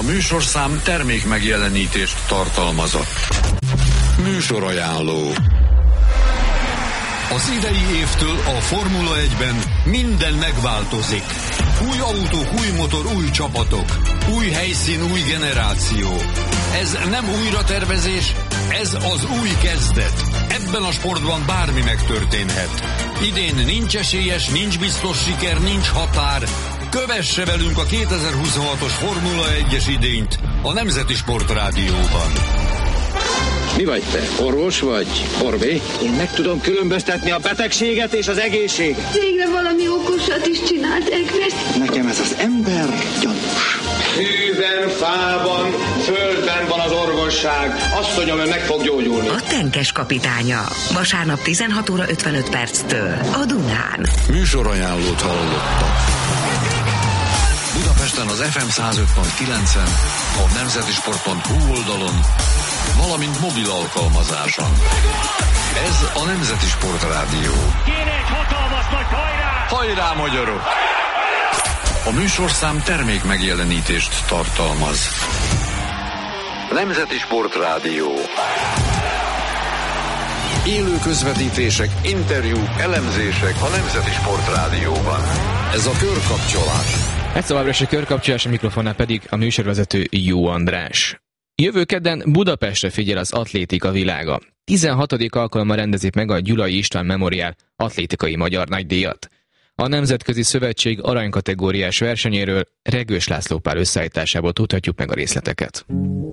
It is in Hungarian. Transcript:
műsorszám termék megjelenítést tartalmazott. Műsorajánló. Az idei évtől a Formula 1-ben minden megváltozik. Új autók, új motor, új csapatok. Új helyszín, új generáció. Ez nem újratervezés, ez az új kezdet. Ebben a sportban bármi megtörténhet. Idén nincs esélyes, nincs biztos siker, nincs határ. Kövesse velünk a 2026-os Formula 1-es idényt a Nemzeti Sportrádióban. Mi vagy te? Orvos vagy? Orvé? Én meg tudom különböztetni a betegséget és az egészséget. Végre valami okosat is csinált Egbert. Nekem ez az ember gyanús. Hűben, fában, földben van az orvosság. Asszonyom, ön meg fog gyógyulni. A Tenkes kapitánya. Vasárnap 16 óra 55 perctől a Dunán. Műsorajánlót hallottak. Budapesten az FM 105.9-en, a nemzetisport.hu oldalon, valamint mobil alkalmazáson. Ez a Nemzeti Sportrádió. Kéne egy hatalmas nagy hajrá! Hajrá, magyarok! A műsorszám termék megjelenítést tartalmaz. Nemzeti Sportrádió. Élő közvetítések, interjúk, elemzések a Nemzeti Sportrádióban. Ez a körkapcsolás. Ez továbbra is a körkapcsolás, a mikrofonnál pedig a műsorvezető Jó András. Jövő kedden Budapestre figyel az atlétika világa. 16. alkalommal rendezik meg a Gyulai István Memoriál atlétikai magyar nagydíjat. A Nemzetközi Szövetség aranykategóriás versenyéről Regős László Pál összeállításából tudhatjuk meg a részleteket.